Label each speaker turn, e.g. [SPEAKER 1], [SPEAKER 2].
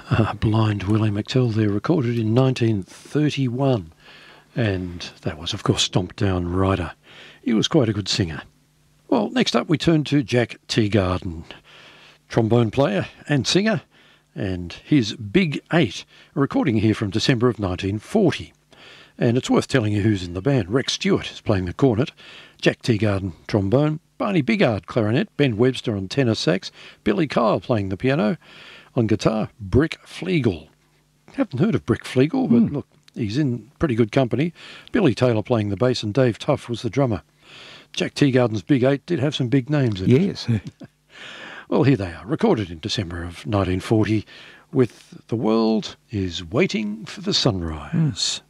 [SPEAKER 1] Blind Willie McTell there, recorded in 1931. And that was, of course, Stomp Down Rider. He was quite a good singer. Well, next up we turn to Jack Teagarden, trombone player and singer, and his Big Eight, a recording here from December of 1940. And it's worth telling you who's in the band. Rex Stewart is playing the cornet, Jack Teagarden trombone, Barney Biggard clarinet, Ben Webster on tenor sax, Billy Kyle playing the piano, on guitar, Brick Flegel. Haven't heard of Brick Flegel, but look, he's in pretty good company. Billy Taylor playing the bass and Dave Tuff was the drummer. Jack Teagarden's Big Eight did have some big names in it.
[SPEAKER 2] Yes.
[SPEAKER 1] Well, here they are, recorded in December of 1940 with The World is Waiting for the Sunrise.